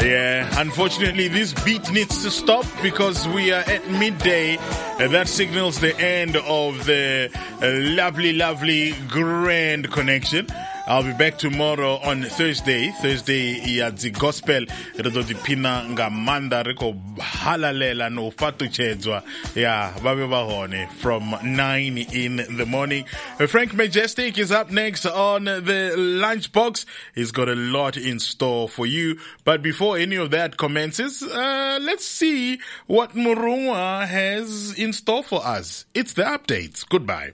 Yeah, unfortunately this beat needs to stop because we are at midday and that signals the end of the lovely, grand connection. I'll be back tomorrow on Thursday. Ya the gospel redo dipina nga manda reko halalela no fatuchedzwa. Yeah, babe bahone from 9 in the morning. Frank Majestic is up next on the lunchbox. He's got a lot in store for you. But before any of that commences, let's see what Murungwa has in store for us. It's the updates. Goodbye.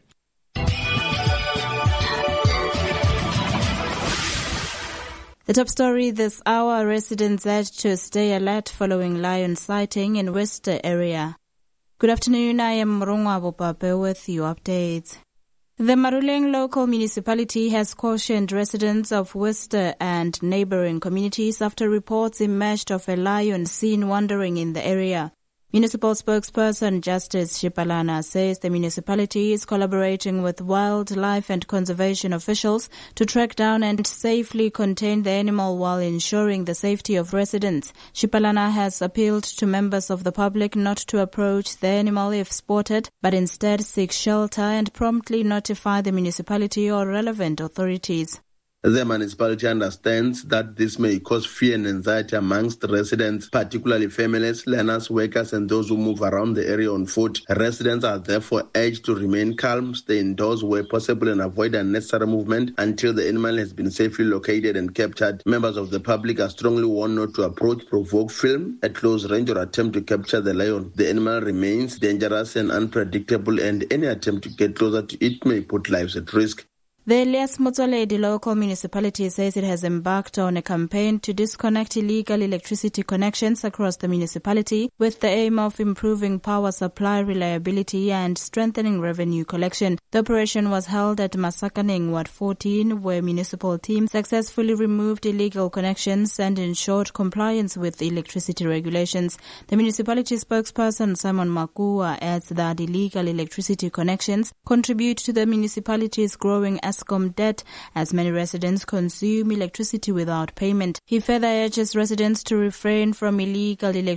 The top story this hour, residents urged to stay alert following lion sighting in Worcester area. Good afternoon, I am Murungwa Bopape with your updates. The Maruleng local municipality has cautioned residents of Worcester and neighboring communities after reports emerged of a lion seen wandering in the area. Municipal spokesperson Justice Shipalana says the municipality is collaborating with wildlife and conservation officials to track down and safely contain the animal while ensuring the safety of residents. Shipalana has appealed to members of the public not to approach the animal if spotted, but instead seek shelter and promptly notify the municipality or relevant authorities. The municipality understands that this may cause fear and anxiety amongst residents, particularly families, learners, workers, and those who move around the area on foot. Residents are therefore urged to remain calm, stay indoors where possible, and avoid unnecessary movement until the animal has been safely located and captured. Members of the public are strongly warned not to approach, provoke, film at close range, or attempt to capture the lion. The animal remains dangerous and unpredictable, and any attempt to get closer to it may put lives at risk. The Elias Motsoledi local municipality says it has embarked on a campaign to disconnect illegal electricity connections across the municipality with the aim of improving power supply reliability and strengthening revenue collection. The operation was held at Masakaning, Ward 14, where municipal teams successfully removed illegal connections and ensured compliance with electricity regulations. The municipality spokesperson Simon Makua adds that illegal electricity connections contribute to the municipality's growing Eskom debt as many residents consume electricity without payment. He further urges residents to refrain from illegal electricity